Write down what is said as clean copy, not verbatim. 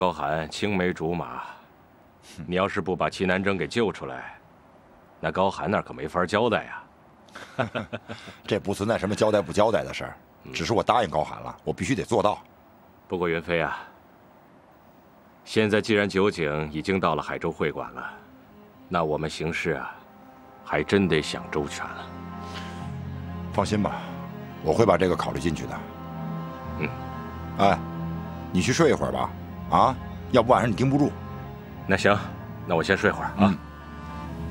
高寒青梅竹马，你要是不把齐南征给救出来，那高寒那可没法交代呀。 这不存在什么交代不交代的事儿，只是我答应高寒了，我必须得做到。 不过元飞啊，现在既然酒井已经到了海州会馆了，那我们行事啊，还真得想周全了。 放心吧，我会把这个考虑进去的。哎，你去睡一会儿吧，啊，要不晚上你盯不住。 那行，那我先睡会儿啊。